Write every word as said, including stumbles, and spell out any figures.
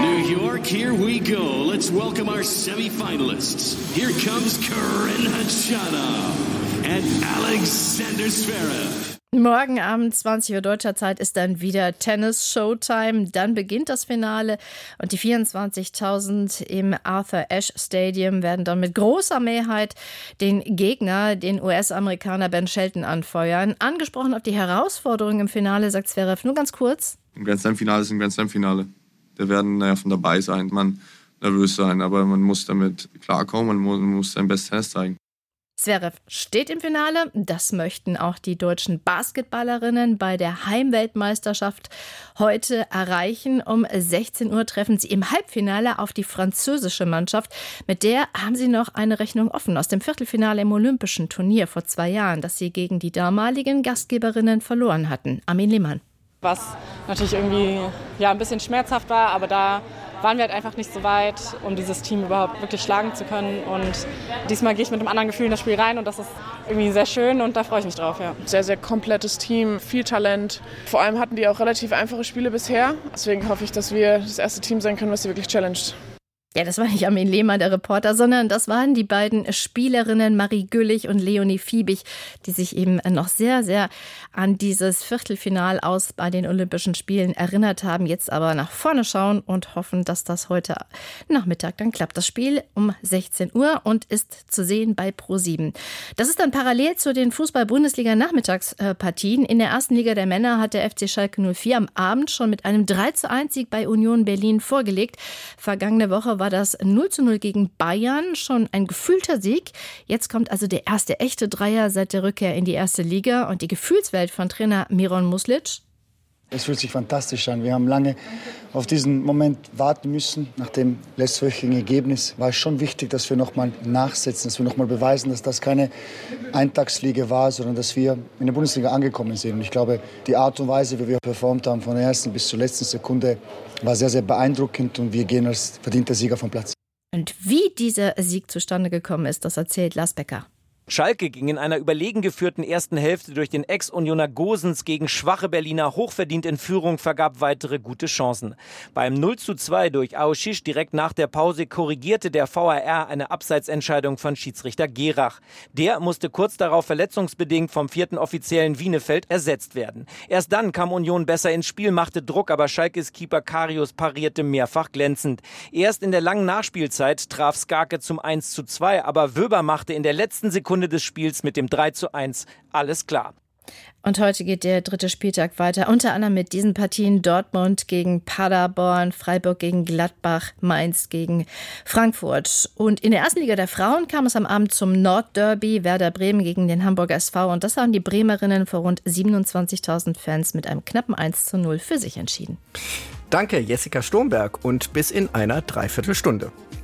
New York, here we go. Let's welcome our semifinalists. Here comes Karen Khachanov and Alexander Zverev. Morgen Abend, zwanzig Uhr deutscher Zeit, ist dann wieder Tennis-Showtime. Dann beginnt das Finale und die vierundzwanzigtausend im Arthur Ashe Stadium werden dann mit großer Mehrheit den Gegner, den U S-Amerikaner Ben Shelton, anfeuern. Angesprochen auf die Herausforderung im Finale, sagt Zverev, nur ganz kurz. Ein Grand Slam-Finale ist ein Grand Slam-Finale. Da werden naja, von dabei sein, man nervös sein, aber man muss damit klarkommen, man muss, man muss sein bestes Tennis zeigen. Zverev steht im Finale. Das möchten auch die deutschen Basketballerinnen bei der Heimweltmeisterschaft heute erreichen. Um sechzehn Uhr treffen sie im Halbfinale auf die französische Mannschaft. Mit der haben sie noch eine Rechnung offen aus dem Viertelfinale im Olympischen Turnier vor zwei Jahren, das sie gegen die damaligen Gastgeberinnen verloren hatten. Armin Lehmann. Was natürlich irgendwie ja, ein bisschen schmerzhaft war, aber da waren wir halt einfach nicht so weit, um dieses Team überhaupt wirklich schlagen zu können. Und diesmal gehe ich mit einem anderen Gefühl in das Spiel rein und das ist irgendwie sehr schön und da freue ich mich drauf. Ja. Sehr, sehr komplettes Team, viel Talent. Vor allem hatten die auch relativ einfache Spiele bisher. Deswegen hoffe ich, dass wir das erste Team sein können, was sie wirklich challenged. Ja, das war nicht Armin Lehmann, der Reporter, sondern das waren die beiden Spielerinnen Marie Güllich und Leonie Fiebig, die sich eben noch sehr, sehr an dieses Viertelfinal aus bei den Olympischen Spielen erinnert haben, jetzt aber nach vorne schauen und hoffen, dass das heute Nachmittag dann klappt. Das Spiel um sechzehn Uhr und ist zu sehen bei ProSieben. Das ist dann parallel zu den Fußball-Bundesliga-Nachmittagspartien. In der ersten Liga der Männer hat der F C Schalke null vier am Abend schon mit einem drei zu eins Sieg bei Union Berlin vorgelegt. Vergangene Woche war war das null zu null gegen Bayern schon ein gefühlter Sieg. Jetzt kommt also der erste echte Dreier seit der Rückkehr in die erste Liga und die Gefühlswelt von Trainer Miron Muslic. Es fühlt sich fantastisch an. Wir haben lange auf diesen Moment warten müssen. Nach dem letztwöchigen Ergebnis war es schon wichtig, dass wir noch mal nachsetzen, dass wir noch mal beweisen, dass das keine Eintagsfliege war, sondern dass wir in der Bundesliga angekommen sind. Und ich glaube, die Art und Weise, wie wir performt haben, von der ersten bis zur letzten Sekunde, war sehr, sehr beeindruckend und wir gehen als verdienter Sieger vom Platz. Und wie dieser Sieg zustande gekommen ist, das erzählt Lars Becker. Schalke ging in einer überlegen geführten ersten Hälfte durch den Ex-Unioner Gosens gegen schwache Berliner hochverdient in Führung, vergab weitere gute Chancen. Beim null zu zwei durch Aoshish direkt nach der Pause korrigierte der V A R eine Abseitsentscheidung von Schiedsrichter Gerach. Der musste kurz darauf verletzungsbedingt vom vierten Offiziellen Wienefeld ersetzt werden. Erst dann kam Union besser ins Spiel, machte Druck, aber Schalkes Keeper Karius parierte mehrfach glänzend. Erst in der langen Nachspielzeit traf Skarke zum eins zu zwei, aber Wöber machte in der letzten Sekunde des Spiels mit dem drei zu eins alles klar. Und heute geht der dritte Spieltag weiter, unter anderem mit diesen Partien: Dortmund gegen Paderborn, Freiburg gegen Gladbach, Mainz gegen Frankfurt. Und in der ersten Liga der Frauen kam es am Abend zum Nordderby, Werder Bremen gegen den Hamburger S V. Und das haben die Bremerinnen vor rund siebenundzwanzigtausend Fans mit einem knappen eins zu null für sich entschieden. Danke, Jessica Sturmberg, und bis in einer Dreiviertelstunde.